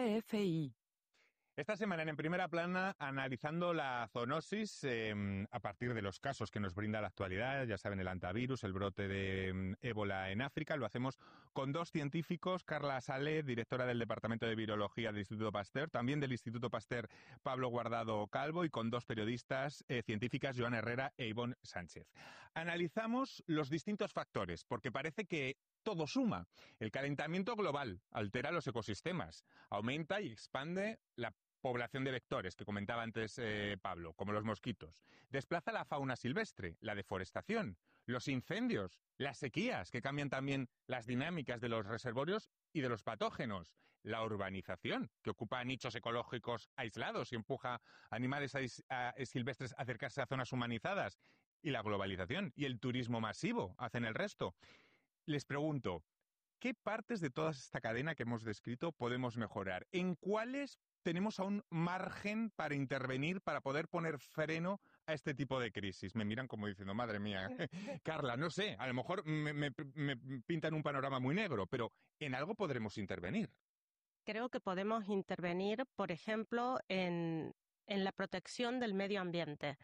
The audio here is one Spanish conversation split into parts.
RFI. Esta semana en Primera Plana, analizando la zoonosis a partir de los casos que nos brinda la actualidad, ya saben, el hantavirus, el brote de ébola en África, lo hacemos con dos científicos, Carla Salé, directora del Departamento de Virología del Instituto Pasteur, también del Instituto Pasteur Pablo Guardado Calvo, y con dos periodistas científicas, Joana Herrera e Ivonne Sánchez. Analizamos los distintos factores, porque parece que todo suma. El calentamiento global altera los ecosistemas, aumenta y expande la población de vectores, que comentaba antes Pablo, como los mosquitos. Desplaza la fauna silvestre, la deforestación, los incendios, las sequías, que cambian también las dinámicas de los reservorios y de los patógenos. La urbanización, que ocupa nichos ecológicos aislados y empuja animales silvestres a acercarse a zonas humanizadas. Y la globalización y el turismo masivo hacen el resto. Les pregunto, ¿qué partes de toda esta cadena que hemos descrito podemos mejorar? ¿En cuáles tenemos aún margen para intervenir, para poder poner freno a este tipo de crisis? Me miran como diciendo, madre mía, Carla, no sé, a lo mejor me pintan un panorama muy negro, pero ¿en algo podremos intervenir? Creo que podemos intervenir, por ejemplo, en la protección del medio ambiente.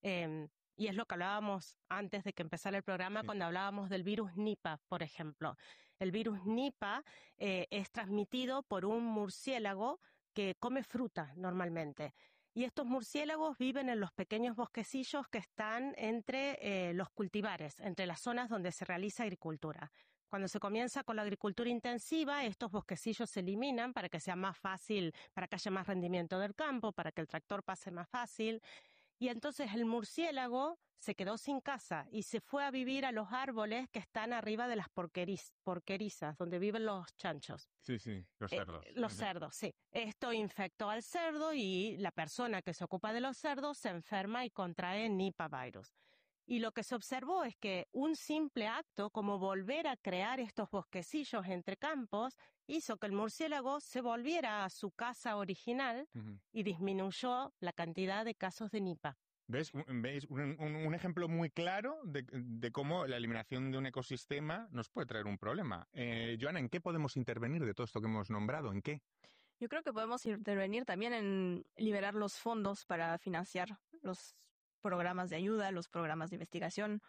Y es lo que hablábamos antes de que empezara el programa, sí, cuando hablábamos del virus Nipah, por ejemplo. El virus Nipah es transmitido por un murciélago que come fruta normalmente. Y estos murciélagos viven en los pequeños bosquecillos que están entre los cultivares, entre las zonas donde se realiza agricultura. Cuando se comienza con la agricultura intensiva, estos bosquecillos se eliminan para que sea más fácil, para que haya más rendimiento del campo, para que el tractor pase más fácil. Y entonces el murciélago se quedó sin casa y se fue a vivir a los árboles que están arriba de las porquerizas, donde viven los chanchos. Sí, los cerdos. Los cerdos, sí. Esto infectó al cerdo y la persona que se ocupa de los cerdos se enferma y contrae Nipah virus. Y lo que se observó es que un simple acto, como volver a crear estos bosquecillos entre campos, hizo que el murciélago se volviera a su casa original y disminuyó la cantidad de casos de Nipah. ¿Veis un ejemplo muy claro de cómo la eliminación de un ecosistema nos puede traer un problema? Joana, ¿en qué podemos intervenir de todo esto que hemos nombrado? ¿En qué? Yo creo que podemos intervenir también en liberar los fondos para financiar los programas de ayuda, los programas de investigación,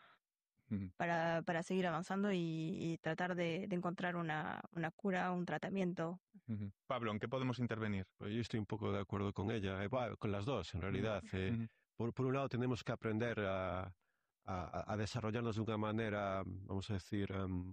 para seguir avanzando y tratar de encontrar una cura, un tratamiento. Pablo, ¿en qué podemos intervenir? Pues yo estoy un poco de acuerdo con ella, con las dos, en realidad. Por un lado, tenemos que aprender a desarrollarnos de una manera, vamos a decir,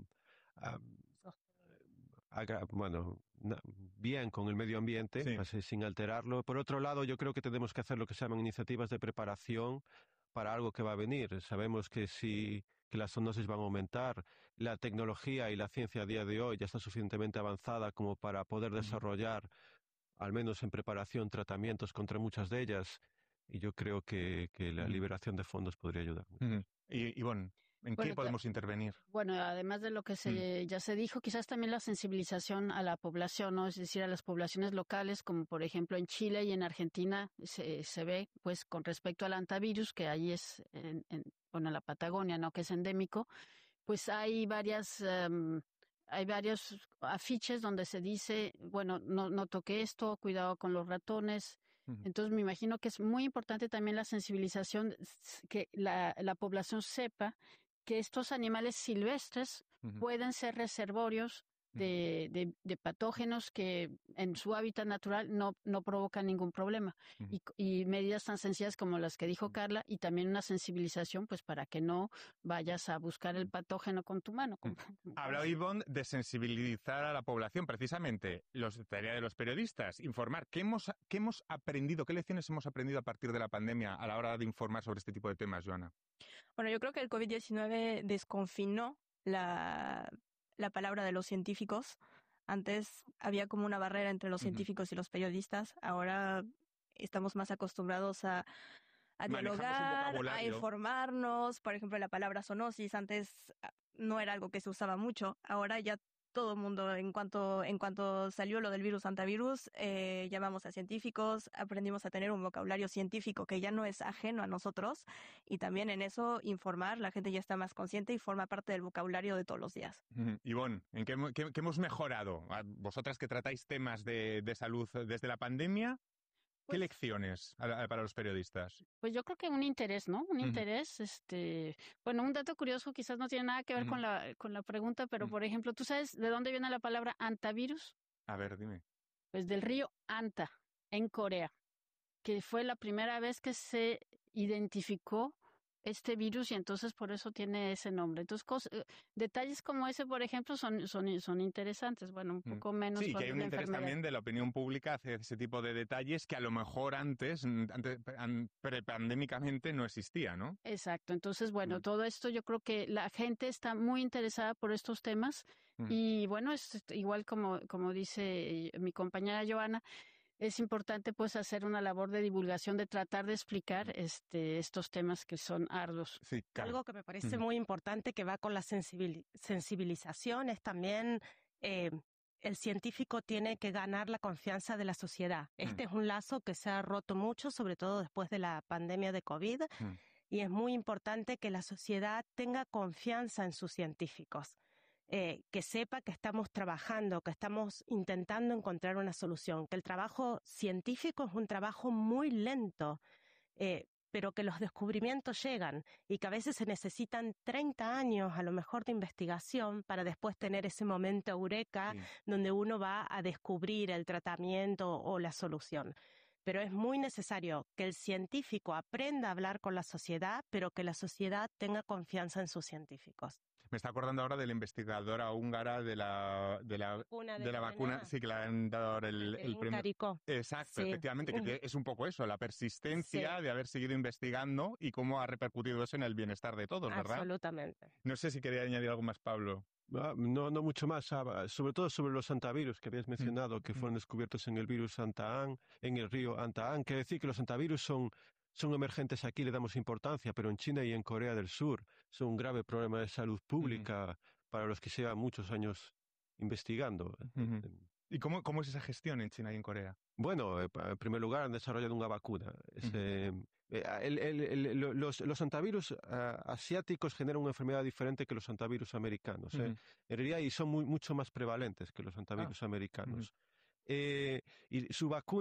bien con el medio ambiente, sí, así, sin alterarlo. Por otro lado, yo creo que tenemos que hacer lo que se llaman iniciativas de preparación para algo que va a venir. Sabemos que las zoonosis van a aumentar. La tecnología y la ciencia a día de hoy ya está suficientemente avanzada como para poder desarrollar, al menos en preparación, tratamientos contra muchas de ellas. Y yo creo que la liberación de fondos podría ayudar. Y Ivonne, ¿en qué podemos intervenir? Bueno, además de lo que ya se dijo, quizás también la sensibilización a la población, ¿no? Es decir, a las poblaciones locales, como por ejemplo en Chile y en Argentina se ve, pues, con respecto al hantavirus, que ahí es en la Patagonia, ¿no? Que es endémico, pues hay varios afiches donde se dice, bueno, no toque esto, cuidado con los ratones. Entonces me imagino que es muy importante también la sensibilización, que la población sepa que estos animales silvestres pueden ser reservorios de patógenos que en su hábitat natural no provocan ningún problema. Y medidas tan sencillas como las que dijo Carla, y también una sensibilización, pues, para que no vayas a buscar el patógeno con tu mano. Hablaba Ivonne de sensibilizar a la población, precisamente tarea de los periodistas, informar. ¿Qué hemos aprendido, qué lecciones hemos aprendido a partir de la pandemia a la hora de informar sobre este tipo de temas, Joana? Bueno, yo creo que el COVID-19 desconfinó la palabra de los científicos. Antes había como una barrera entre los científicos y los periodistas. Ahora estamos más acostumbrados a dialogar, a informarnos. Por ejemplo, la palabra zoonosis antes no era algo que se usaba mucho. Ahora ya todo el mundo, en cuanto salió lo del virus antivirus, llamamos a científicos, aprendimos a tener un vocabulario científico que ya no es ajeno a nosotros, y también en eso informar, la gente ya está más consciente y forma parte del vocabulario de todos los días. Ivonne, ¿en qué hemos mejorado? Vosotras que tratáis temas de salud desde la pandemia, ¿qué lecciones para los periodistas? Pues yo creo que un interés, ¿no? Un interés, bueno, un dato curioso, quizás no tiene nada que ver con la pregunta, pero por ejemplo, ¿tú sabes de dónde viene la palabra antivirus? A ver, dime. Pues del río Anta, en Corea, que fue la primera vez que se identificó este virus y entonces por eso tiene ese nombre. Entonces, detalles como ese, por ejemplo, son interesantes. Bueno, un poco menos. Sí, que hay un interés también de la opinión pública hacia ese tipo de detalles que a lo mejor antes prepandémicamente no existía, ¿no? Exacto. Entonces, bueno, todo esto yo creo que la gente está muy interesada por estos temas y bueno, es igual como dice mi compañera Joana, es importante pues hacer una labor de divulgación, de tratar de explicar estos temas que son arduos. Sí, claro. Algo que me parece muy importante que va con la sensibilización es también el científico tiene que ganar la confianza de la sociedad. Este es un lazo que se ha roto mucho, sobre todo después de la pandemia de COVID, y es muy importante que la sociedad tenga confianza en sus científicos. Que sepa que estamos trabajando, que estamos intentando encontrar una solución, que el trabajo científico es un trabajo muy lento, pero que los descubrimientos llegan y que a veces se necesitan 30 años a lo mejor de investigación para después tener ese momento eureka donde uno va a descubrir el tratamiento o la solución. Pero es muy necesario que el científico aprenda a hablar con la sociedad, pero que la sociedad tenga confianza en sus científicos. Me está acordando ahora de la investigadora húngara de la vacuna, sí, que le han dado ahora el premio. Exacto, sí. Efectivamente, que es un poco eso, la persistencia de haber seguido investigando y cómo ha repercutido eso en el bienestar de todos, ¿verdad? Absolutamente. No sé si quería añadir algo más, Pablo. No mucho más, sobre todo sobre los antivirus que habías mencionado, que fueron descubiertos en el virus Antaán, en el río Antaán. Quiere decir que los antivirus son emergentes aquí, le damos importancia, pero en China y en Corea del Sur son un grave problema de salud pública para los que llevan muchos años investigando. ¿Y cómo es esa gestión en China y en Corea? Bueno, en primer lugar han desarrollado una vacuna. Los antivirus asiáticos generan una enfermedad diferente que los antivirus americanos. En realidad, y son mucho más prevalentes que los antivirus americanos. Y su vacuna